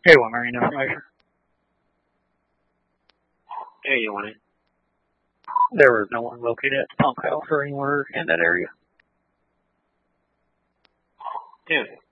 Hey, what marine information? Hey, you want it? There was no one located at the pump house or anywhere in that area. Dude,